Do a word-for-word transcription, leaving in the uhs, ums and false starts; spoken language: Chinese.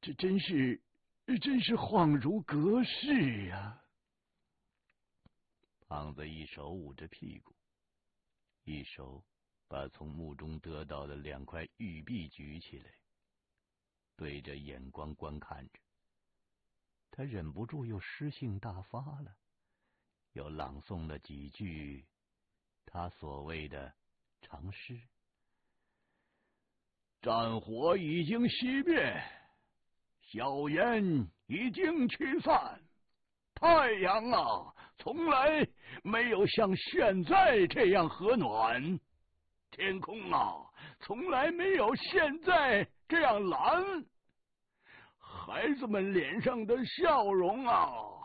这真是，真是恍如隔世呀！ 胖子一手捂着屁股，一手把从墓中得到的两块玉璧举起来，对着眼光观看着。他忍不住又诗兴大发了，又朗诵了几句他所谓的长诗。 战火已经熄灭，硝烟已经驱散，太阳啊，从来没有像现在这样和暖，天空啊，从来没有现在这样蓝，孩子们脸上的笑容啊，